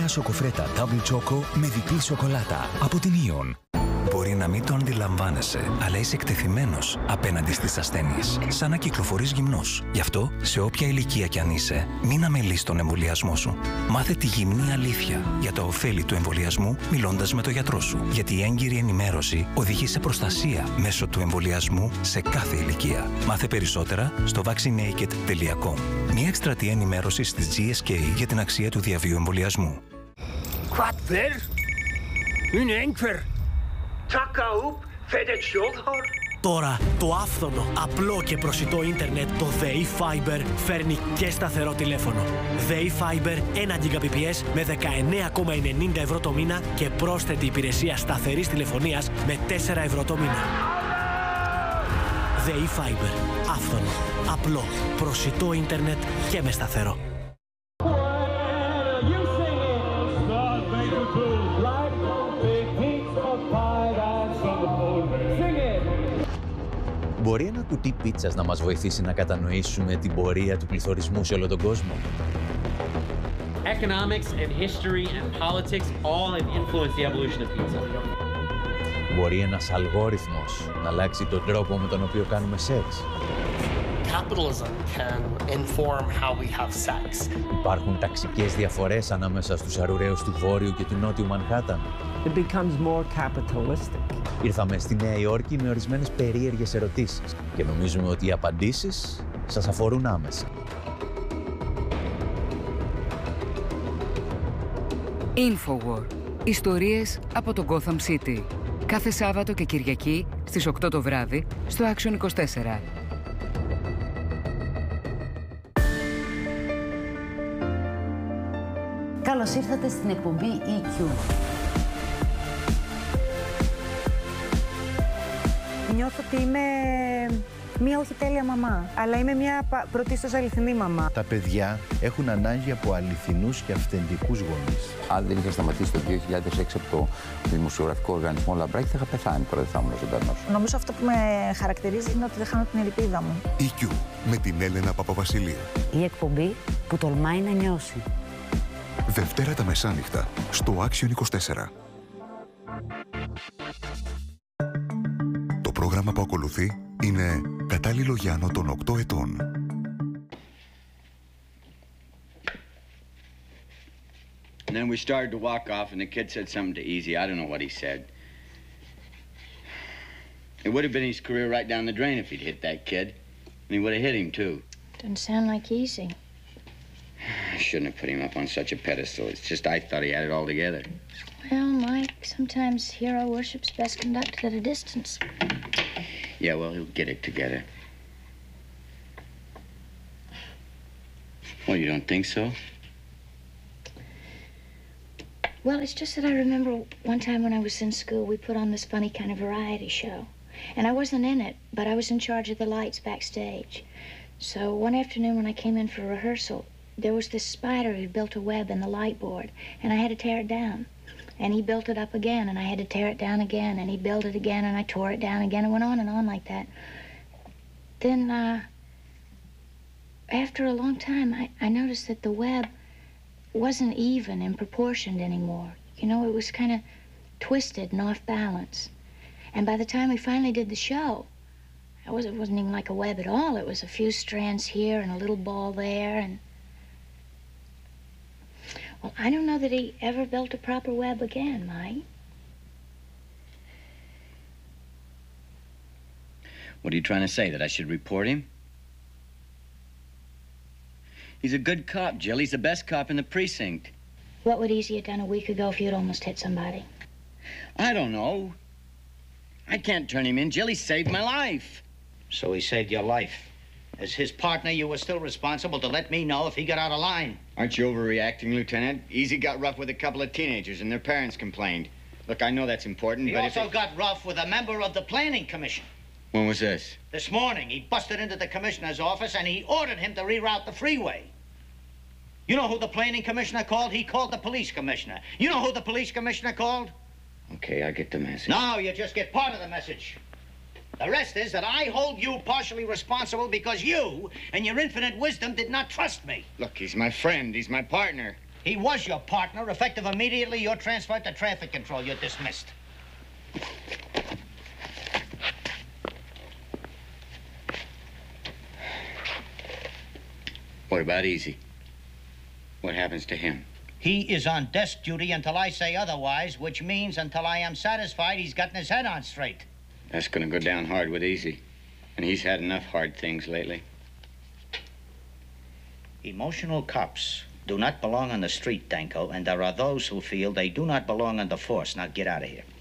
νέα σοκοφρέτα Double Choco με διπλή σοκολάτα από την Ion. Μπορεί να μην το αντιλαμβάνεσαι, αλλά είσαι εκτεθειμένος απέναντι στις ασθένειες. Σαν να κυκλοφορείς γυμνός. Γι' αυτό, σε όποια ηλικία κι αν είσαι, μην αμελείς τον εμβολιασμό σου. Μάθε τη γυμνή αλήθεια για τα ωφέλη του εμβολιασμού μιλώντας με τον γιατρό σου. Γιατί η έγκυρη ενημέρωση οδηγεί σε προστασία μέσω του εμβολιασμού σε κάθε ηλικία. Μάθε περισσότερα στο vaccinaked.com. Μια εκστρατεία ενημέρωσης της GSK για την αξία του διαβίου εμβολιασμού. Τώρα το άφθονο, απλό και προσιτό ίντερνετ, το ΔΕΗ Fiber, φέρνει και σταθερό τηλέφωνο. ΔΕΗ Fiber 1 Gbps με 19,90 ευρώ το μήνα και πρόσθετη υπηρεσία σταθερής τηλεφωνίας με 4 ευρώ το μήνα. ΔΕΗ Fiber. Άφθονο, απλό, προσιτό ίντερνετ και με σταθερό. Μπορεί ένα κουτί πίτσας να μας βοηθήσει να κατανοήσουμε την πορεία του πληθωρισμού σε όλο τον κόσμο? Economics and history and politics all have influenced the evolution of pizza. Μπορεί ένας αλγόριθμος να αλλάξει τον τρόπο με τον οποίο κάνουμε σεξ? Capitalism can inform how we have sex. Υπάρχουν ταξικές διαφορές ανάμεσα στους αρουραίους του Βόρειου και του Νότιου Μανχάταν. It becomes more capitalistic. Ήρθαμε στη Νέα Υόρκη με ορισμένες περίεργες ερωτήσεις και νομίζουμε ότι οι απαντήσεις σας αφορούν άμεσα. Infowar. Ιστορίες από το Gotham City. Κάθε Σάββατο και Κυριακή στις 8 το βράδυ στο Action 24. Καλώς ήρθατε στην εκπομπή EQ. Νιώθω ότι είμαι μία όχι τέλεια μαμά, αλλά είμαι μία πρωτίστως αληθινή μαμά. Τα παιδιά έχουν ανάγκη από αληθινούς και αυθεντικούς γονείς. Αν δεν είχα σταματήσει το 2006 από το δημοσιογραφικό οργανισμό Λαμπράκη, θα είχα πεθάνει τώρα, δεν θα ήμουν ζωντανός. Νομίζω αυτό που με χαρακτηρίζει είναι ότι δεν χάνω την ελπίδα μου. EQ με την Έλενα Παπαβασιλείου. Η εκπομπή που τολμάει να νιώσει. Δευτέρα τα μεσάνυχτα στο Action 24. Το πρόγραμμα που ακολουθεί είναι κατάλληλο για άνω των 8 ετών. And then we started to walk off and the kid said something to Easy. I don't know what he said. It would have been his career right down the drain if he'd hit that kid. And he would have hit him too. Doesn't sound like Easy. I shouldn't have put him up on such a pedestal. It's just I thought he had it all together. Well, Mike, sometimes hero worship's best conducted at a distance. Yeah, well, he'll get it together. Well, you don't think so? Well, it's just that I remember one time when I was in school, we put on this funny kind of variety show. And I wasn't in it, but I was in charge of the lights backstage. So one afternoon when I came in for rehearsal, there was this spider who built a web in the light board, and I had to tear it down. And he built it up again, and I had to tear it down again, and he built it again, and I tore it down again. It went on and on like that. Then, after a long time, I noticed that the web wasn't even and proportioned anymore. You know, it was kind of twisted and off balance. And by the time we finally did the show, it wasn't even like a web at all. It was a few strands here and a little ball there, and well, I don't know that he ever built a proper web again, Mike. What are you trying to say, that I should report him? He's a good cop, Jill. He's the best cop in the precinct. What would Easy have done a week ago if you'd almost hit somebody? I don't know. I can't turn him in, Jill. He saved my life. So he saved your life. As his partner, you were still responsible to let me know if he got out of line. Aren't you overreacting, Lieutenant? Easy got rough with a couple of teenagers and their parents complained. Look, I know that's important, he but also got rough with a member of the Planning Commission. When was this? This morning. He busted into the commissioner's office and he ordered him to reroute the freeway. You know who the Planning Commissioner called? He called the Police Commissioner. You know who the Police Commissioner called? Okay, I get the message. No, you just get part of the message. The rest is that I hold you partially responsible because you, and your infinite wisdom, did not trust me. Look, he's my friend. He's my partner. He was your partner. Effective immediately, you're transferred to traffic control. You're dismissed. What about Easy? What happens to him? He is on desk duty until I say otherwise, which means until I am satisfied he's gotten his head on straight. That's gonna go down hard with Easy. And he's had enough hard things lately. Emotional cops do not belong on the street, Danko, and there are those who feel they do not belong on the force. Now get out of here.